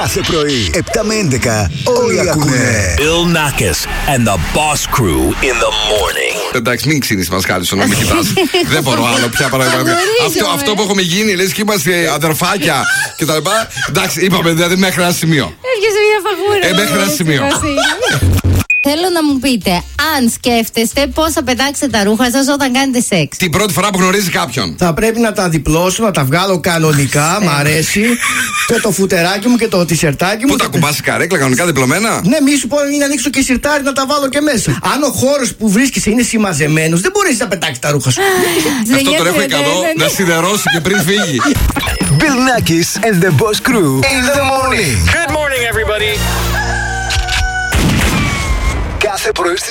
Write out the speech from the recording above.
Κάθε πρωί, 7 με 11, όλοι ακούνε. Bill Nackis and the Boss Crew in the morning. Εντάξει, μην ξύνεις μας Χάλισον να μην κοιτάς. Δεν μπορώ άλλο πια παράδειγμα. Αυτό που έχουμε γίνει, λες και είμαστε αδερφάκια και τα λοιπά. Εντάξει, είπαμε δηλαδή μέχρι ένα σημείο. Έρχεσαι μια φαγούρα. Μέχρι ένα σημείο. Θέλω να μου πείτε, αν σκέφτεστε πώς θα πετάξετε τα ρούχα σας όταν κάνετε σεξ. Την πρώτη φορά που γνωρίζει κάποιον. Θα πρέπει να τα διπλώσω, να τα βγάλω κανονικά, μ' αρέσει. Και το φουτεράκι μου και το τισερτάκι μου. Πού τα κουμπάς η καρέκλα, κανονικά διπλωμένα. Ναι, μη σου πω να ανοίξω και σιρτάρι να τα βάλω και μέσα. Αν ο χώρος που βρίσκεσαι είναι συμμαζεμένος, δεν μπορείς να πετάξεις τα ρούχα σου. Αυτό τον έχω 100 να σιδερώσει και πριν φύγει. Bill Nackis and the Boss Crew in the morning. Good morning, everybody. Κάθε πρωί στις